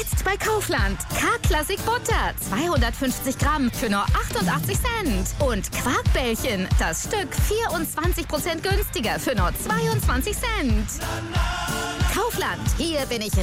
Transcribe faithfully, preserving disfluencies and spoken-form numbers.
Jetzt bei Kaufland. K-Klassik Butter, zweihundertfünfzig Gramm für nur achtundachtzig Cent. Und Quarkbällchen, das Stück vierundzwanzig Prozent günstiger für nur zweiundzwanzig Cent. Kaufland, hier bin ich